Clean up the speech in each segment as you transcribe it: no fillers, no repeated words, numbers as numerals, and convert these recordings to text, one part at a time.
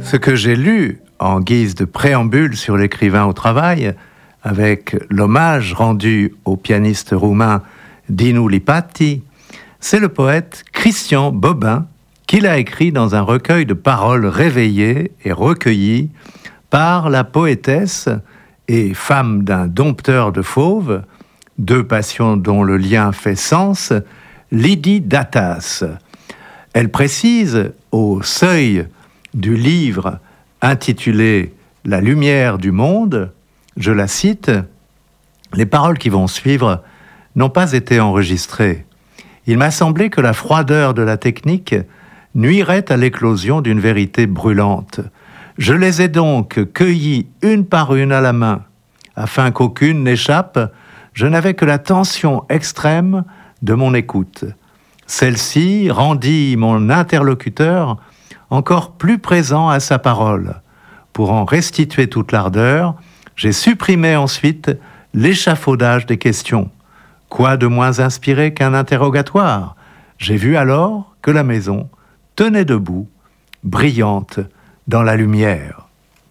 Ce que j'ai lu en guise de préambule sur l'écrivain au travail, avec l'hommage rendu au pianiste roumain Dinu Lipatti, c'est le poète Christian Bobin qui l'a écrit dans un recueil de paroles réveillées et recueillies par la poétesse et femme d'un dompteur de fauves, deux passions dont le lien fait sens, Lydie Datas. Elle précise, au seuil du livre intitulé « La lumière du monde », je la cite, « Les paroles qui vont suivre n'ont pas été enregistrées. Il m'a semblé que la froideur de la technique nuirait à l'éclosion d'une vérité brûlante. Je les ai donc cueillies une par une à la main. Afin qu'aucune n'échappe, je n'avais que la tension extrême de mon écoute. Celle-ci rendit mon interlocuteur encore plus présent à sa parole. Pour en restituer toute l'ardeur, j'ai supprimé ensuite l'échafaudage des questions. Quoi de moins inspiré qu'un interrogatoire? J'ai vu alors que la maison tenait debout, brillante dans la lumière.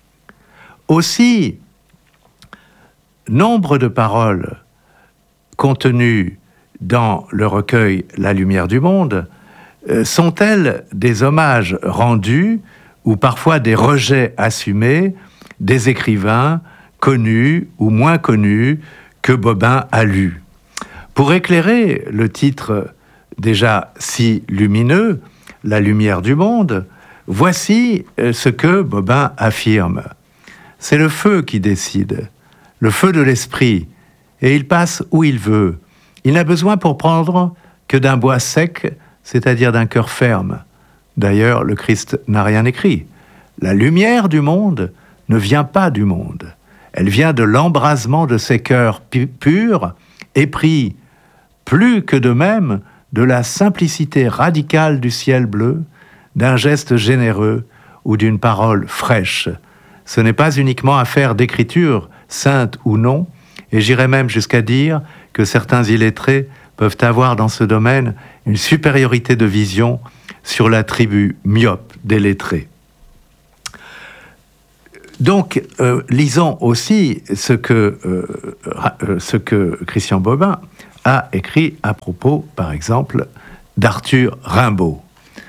Aussi, nombre de paroles contenues dans le recueil « La lumière du monde » sont-elles des hommages rendus ou parfois des rejets assumés des écrivains connus ou moins connus que Bobin a lus. Pour éclairer le titre déjà si lumineux, « La lumière du monde », voici ce que Bobin affirme. C'est le feu qui décide, le feu de l'esprit, et il passe où il veut. Il n'a besoin pour prendre que d'un bois sec, c'est-à-dire d'un cœur ferme. D'ailleurs, le Christ n'a rien écrit. La lumière du monde ne vient pas du monde. Elle vient de l'embrasement de ces cœurs purs, épris plus que d'eux-mêmes de la simplicité radicale du ciel bleu, d'un geste généreux ou d'une parole fraîche. Ce n'est pas uniquement affaire d'écriture, sainte ou non, et j'irais même jusqu'à dire que certains illettrés peuvent avoir dans ce domaine une supériorité de vision sur la tribu myope des lettrés. Donc, lisons aussi ce que Christian Bobin a écrit à propos, par exemple, d'Arthur Rimbaud.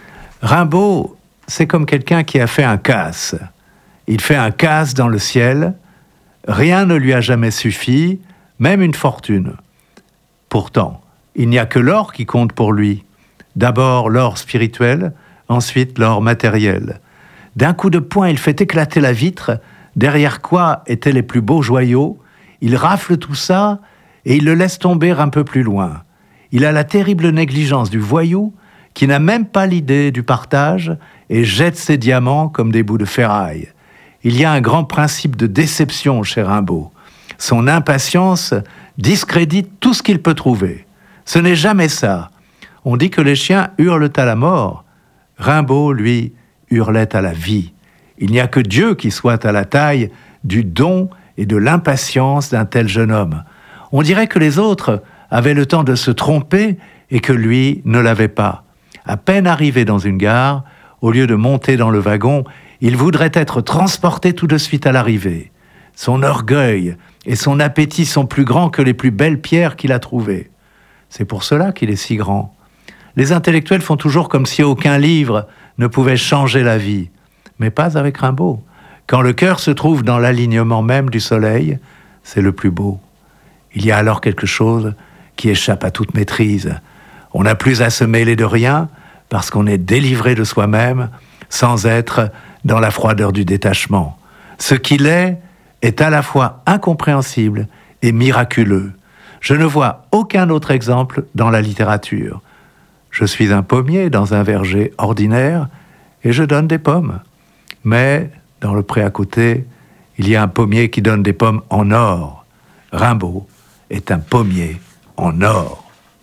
Rimbaud, c'est comme quelqu'un qui a fait un casse. Il fait un casse dans le ciel, rien ne lui a jamais suffi, même une fortune. Pourtant, il n'y a que l'or qui compte pour lui. D'abord l'or spirituel, ensuite l'or matériel. D'un coup de poing, il fait éclater la vitre, derrière quoi étaient les plus beaux joyaux. Il rafle tout ça et il le laisse tomber un peu plus loin. Il a la terrible négligence du voyou qui n'a même pas l'idée du partage et jette ses diamants comme des bouts de ferraille. Il y a un grand principe de déception chez Rimbaud. Son impatience discrédite tout ce qu'il peut trouver. Ce n'est jamais ça. On dit que les chiens hurlent à la mort. Rimbaud, lui, hurlait à la vie. Il n'y a que Dieu qui soit à la taille du don et de l'impatience d'un tel jeune homme. On dirait que les autres avaient le temps de se tromper et que lui ne l'avait pas. À peine arrivé dans une gare, au lieu de monter dans le wagon, il voudrait être transporté tout de suite à l'arrivée. Son orgueil et son appétit sont plus grands que les plus belles pierres qu'il a trouvées. C'est pour cela qu'il est si grand. Les intellectuels font toujours comme si aucun livre ne pouvait changer la vie, mais pas avec Rimbaud. Quand le cœur se trouve dans l'alignement même du soleil, c'est le plus beau. Il y a alors quelque chose qui échappe à toute maîtrise. On n'a plus à se mêler de rien parce qu'on est délivré de soi-même sans être dans la froideur du détachement. Ce qu'il est à la fois incompréhensible et miraculeux. Je ne vois aucun autre exemple dans la littérature. Je suis un pommier dans un verger ordinaire et je donne des pommes. Mais dans le pré à côté, il y a un pommier qui donne des pommes en or. Rimbaud est un pommier en or.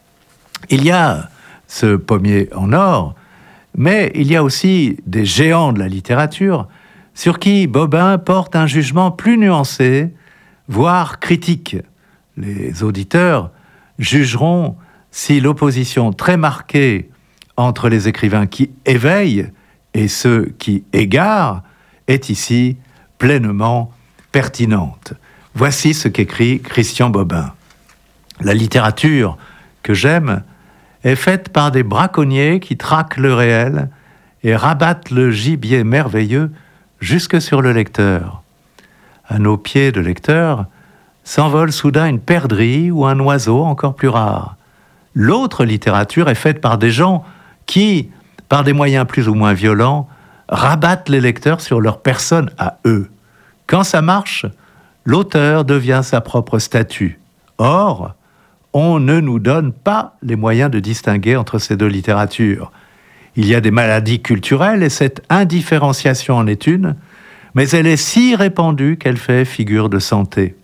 Il y a ce pommier en or, mais il y a aussi des géants de la littérature sur qui Bobin porte un jugement plus nuancé, voire critique. Les auditeurs jugeront si l'opposition très marquée entre les écrivains qui éveillent et ceux qui égarent est ici pleinement pertinente. Voici ce qu'écrit Christian Bobin. La littérature que j'aime est faite par des braconniers qui traquent le réel et rabattent le gibier merveilleux jusque sur le lecteur. À nos pieds de lecteur s'envole soudain une perdrix ou un oiseau encore plus rare. L'autre littérature est faite par des gens qui, par des moyens plus ou moins violents, rabattent les lecteurs sur leur personne à eux. Quand ça marche, l'auteur devient sa propre statue. Or, on ne nous donne pas les moyens de distinguer entre ces deux littératures. Il y a des maladies culturelles et cette indifférenciation en est une, mais elle est si répandue qu'elle fait figure de santé.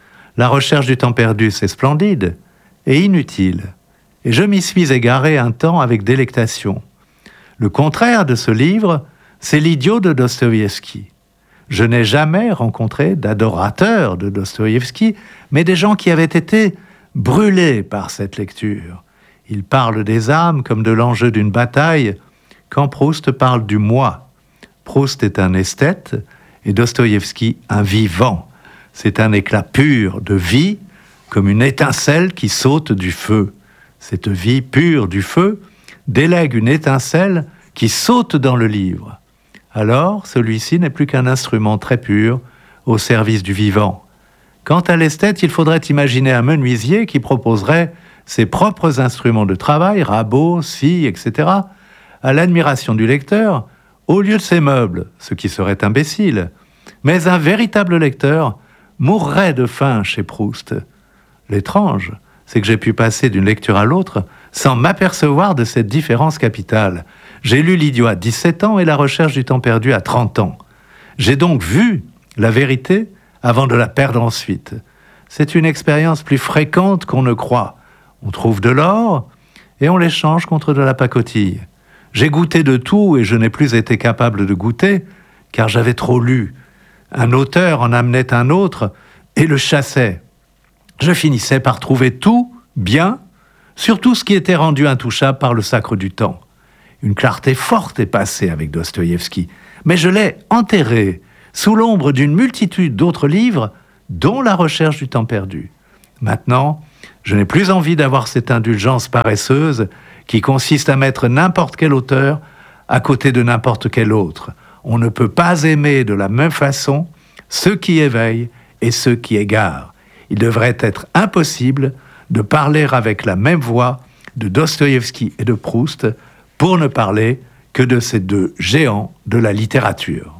La recherche du temps perdu, c'est splendide et inutile, et je m'y suis égaré un temps avec délectation. Le contraire de ce livre, c'est l'idiot de Dostoïevski. Je n'ai jamais rencontré d'adorateurs de Dostoïevski, mais des gens qui avaient été brûlés par cette lecture. Il parle des âmes comme de l'enjeu d'une bataille, quand Proust parle du moi. Proust est un esthète et Dostoïevski un vivant. C'est un éclat pur de vie, comme une étincelle qui saute du feu. Cette vie pure du feu délègue une étincelle qui saute dans le livre. Alors, celui-ci n'est plus qu'un instrument très pur au service du vivant. Quant à l'esthète, il faudrait imaginer un menuisier qui proposerait ses propres instruments de travail, rabots, scies, etc., à l'admiration du lecteur, au lieu de ses meubles, ce qui serait imbécile. Mais un véritable lecteur mourrait de faim chez Proust. L'étrange, c'est que j'ai pu passer d'une lecture à l'autre sans m'apercevoir de cette différence capitale. J'ai lu L'Idiot à 17 ans et La Recherche du temps perdu à 30 ans. J'ai donc vu la vérité avant de la perdre ensuite. C'est une expérience plus fréquente qu'on ne croit. On trouve de l'or et on l'échange contre de la pacotille. J'ai goûté de tout et je n'ai plus été capable de goûter car j'avais trop lu. Un auteur en amenait un autre et le chassait. Je finissais par trouver tout bien, surtout ce qui était rendu intouchable par le sacre du temps. Une clarté forte est passée avec Dostoïevski, mais je l'ai enterré sous l'ombre d'une multitude d'autres livres, dont La Recherche du temps perdu. Maintenant, je n'ai plus envie d'avoir cette indulgence paresseuse qui consiste à mettre n'importe quel auteur à côté de n'importe quel autre. On ne peut pas aimer de la même façon ceux qui éveillent et ceux qui égarent. Il devrait être impossible de parler avec la même voix de Dostoïevski et de Proust pour ne parler que de ces deux géants de la littérature.